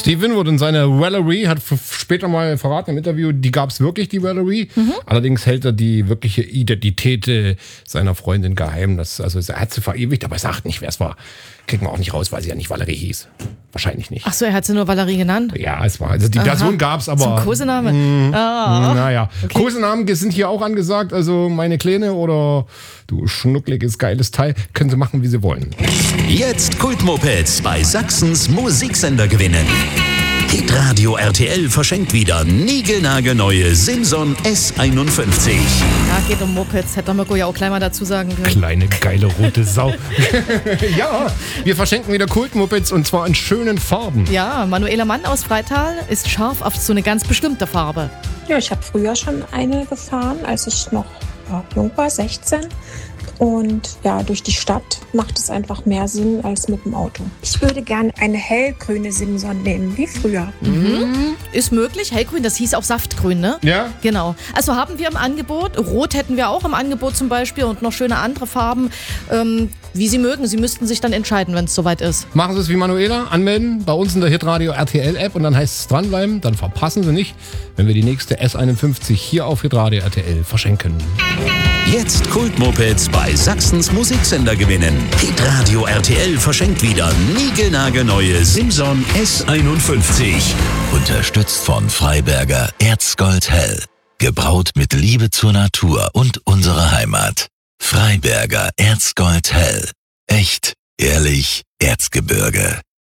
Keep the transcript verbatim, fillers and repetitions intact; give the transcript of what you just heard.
Steve Winwood und seine Valerie hat f- später mal verraten im Interview, die gab es wirklich, die Valerie. Mhm. Allerdings hält er die wirkliche Identität äh, seiner Freundin geheim. Das, also er hat sie verewigt, aber er sagt nicht, wer es war. Kriegen wir auch nicht raus, weil sie ja nicht Valerie hieß. Wahrscheinlich nicht. Ach so, er hat sie nur Valerie genannt? Ja, es war. Also die Aha. Person gab es, aber. Zum Kosename? Mh, oh. Naja. Okay. Kosenamen sind hier auch angesagt. Also meine Kleine oder du schnuckliges, geiles Teil. Können sie machen, wie sie wollen. Jetzt Kultmopeds bei Sachsens Musiksender gewinnen. Hitradio R T L verschenkt wieder niegelnagelneue Simson S einundfünfzig. Ja, geht um Mopeds. Hätte Mirko ja auch gleich mal dazu sagen können. Kleine, geile, rote Sau. Ja, wir verschenken wieder Kultmopeds und zwar in schönen Farben. Ja, Manuela Mann aus Freital ist scharf auf so eine ganz bestimmte Farbe. Ja, ich habe früher schon eine gefahren, als ich noch ja, jung war, sechzehn. Und ja, durch die Stadt macht es einfach mehr Sinn als mit dem Auto. Ich würde gerne eine hellgrüne Simson nehmen, wie früher. Mhm. Ist möglich. Hellgrün, das hieß auch Saftgrün, ne? Ja. Genau. Also haben wir im Angebot. Rot hätten wir auch im Angebot zum Beispiel und noch schöne andere Farben, ähm, wie Sie mögen. Sie müssten sich dann entscheiden, wenn es soweit ist. Machen Sie es wie Manuela, anmelden bei uns in der Hitradio R T L App und dann heißt es dranbleiben. Dann verpassen Sie nicht, wenn wir die nächste S einundfünfzig hier auf Hitradio R T L verschenken. Jetzt Kultmopeds bei Sachsens Musiksender gewinnen. Hitradio R T L verschenkt wieder niegelnagelneue Simson S einundfünfzig. Unterstützt von Freiberger Erzgold Hell. Gebraut mit Liebe zur Natur und unserer Heimat. Freiberger Erzgold Hell. Echt, ehrlich, Erzgebirge.